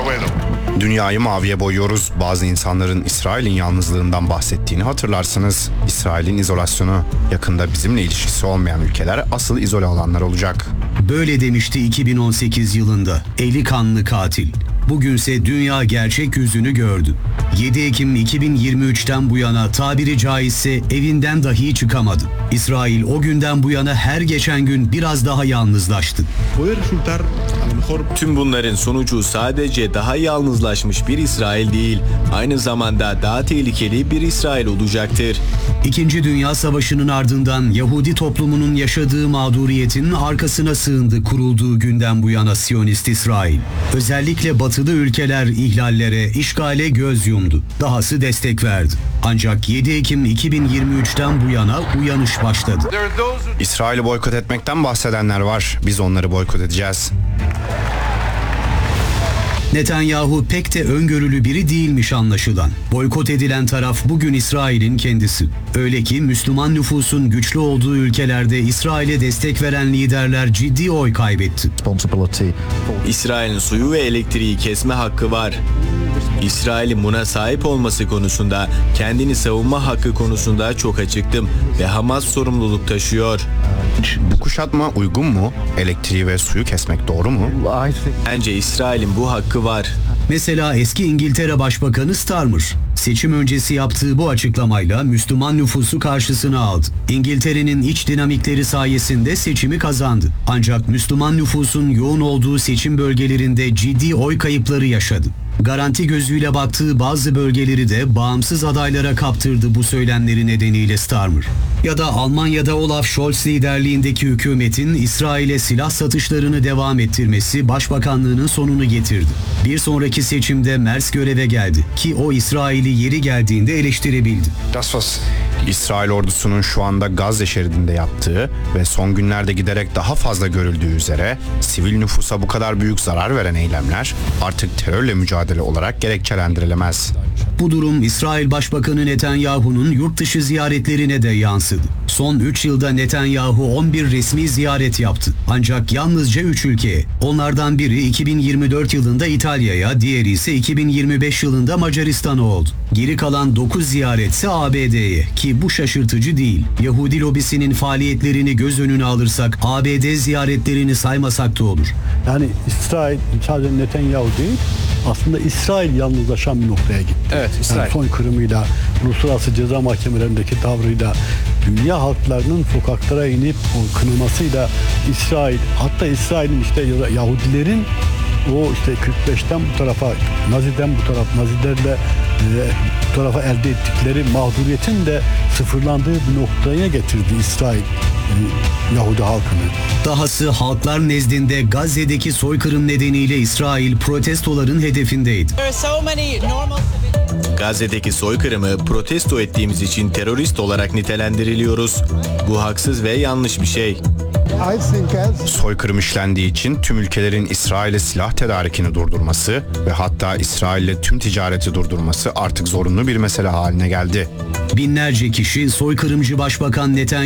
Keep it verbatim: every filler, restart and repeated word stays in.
Dünyayı maviye boyuyoruz. Bazı insanların İsrail'in yalnızlığından bahsettiğini hatırlarsınız. İsrail'in izolasyonu. Yakında bizimle ilişkisi olmayan ülkeler asıl izole olanlar olacak. Böyle demişti iki bin on sekiz yılında eli kanlı katil. Bugünse dünya gerçek yüzünü gördü. yedi Ekim iki bin yirmi üçten bu yana tabiri caizse evinden dahi çıkamadı. İsrail o günden bu yana her geçen gün biraz daha yalnızlaştı. Tüm bunların sonucu sadece daha yalnızlaşmış bir İsrail değil, aynı zamanda daha tehlikeli bir İsrail olacaktır. İkinci Dünya Savaşı'nın ardından Yahudi toplumunun yaşadığı mağduriyetin arkasına sığındı kurulduğu günden bu yana Siyonist İsrail. Özellikle batılı ülkeler ihlallere, işgale göz yumdu. Dahası destek verdi. Ancak yedi Ekim iki bin yirmi üçten bu yana uyanış başladı. İsrail'i boykot etmekten bahsedenler var. Biz onları boykot edeceğiz. Netanyahu pek de öngörülü biri değilmiş anlaşılan. Boykot edilen taraf bugün İsrail'in kendisi. Öyle ki Müslüman nüfusun güçlü olduğu ülkelerde İsrail'e destek veren liderler ciddi oy kaybetti. İsrail'in suyu ve elektriği kesme hakkı var. İsrail'in buna sahip olması konusunda, kendini savunma hakkı konusunda çok açıktım ve Hamas sorumluluk taşıyor. Bu kuşatma uygun mu? Elektriği ve suyu kesmek doğru mu? Bence İsrail'in bu hakkı var. Mesela eski İngiltere Başbakanı Starmer, seçim öncesi yaptığı bu açıklamayla Müslüman nüfusu karşısına aldı. İngiltere'nin iç dinamikleri sayesinde seçimi kazandı. Ancak Müslüman nüfusun yoğun olduğu seçim bölgelerinde ciddi oy kayıpları yaşadı. Garanti gözüyle baktığı bazı bölgeleri de bağımsız adaylara kaptırdı bu söylemleri nedeniyle Starmer. Ya da Almanya'da Olaf Scholz liderliğindeki hükümetin İsrail'e silah satışlarını devam ettirmesi başbakanlığının sonunu getirdi. Bir sonraki seçimde Merz göreve geldi ki o İsrail'i yeri geldiğinde eleştirebildi. İsrail ordusunun şu anda Gazze şeridinde yaptığı ve son günlerde giderek daha fazla görüldüğü üzere sivil nüfusa bu kadar büyük zarar veren eylemler artık terörle mücadele olarak gerekçelendirilemez. Bu durum İsrail Başbakanı Netanyahu'nun yurt dışı ziyaretlerine de yansıdı. Son üç yılda Netanyahu on bir resmi ziyaret yaptı. Ancak yalnızca üç ülkeye. Onlardan biri iki bin yirmi dört yılında İtalya'ya, diğeri ise iki bin yirmi beş yılında Macaristan'a oldu. Geri kalan dokuz ziyaretse A B D'ye ki bu şaşırtıcı değil. Yahudi lobisinin faaliyetlerini göz önüne alırsak A B D ziyaretlerini saymasak da olur. Yani İsrail sadece Netanyahu değil, aslında İsrail yalnızlaşan bir noktaya gitti. Evet, İsrail. Yani soykırımıyla, uluslararası ceza mahkemelerindeki tavrıyla, dünya halklarının sokaklara inip o kınamasıyla İsrail, hatta İsrail'in işte Yahudilerin o işte kırk beşten bu tarafa, Nazi'den bu taraf, Nazilerle e, bu tarafa elde ettikleri mağduriyetin de sıfırlandığı bir noktaya getirdi İsrail e, Yahudi halkını. Dahası halklar nezdinde Gazze'deki soykırım nedeniyle İsrail protestoların hedefindeydi. Gazze'deki soykırımı protesto ettiğimiz için terörist olarak nitelendiriliyoruz. Bu haksız ve yanlış bir şey. Soykırım işlendiği için tüm ülkelerin İsrail'e silah tedarikini durdurması ve hatta İsrail'le tüm ticareti durdurması artık zorunlu bir mesele haline geldi. Binlerce kişi soykırımcı Başbakan Netanyahu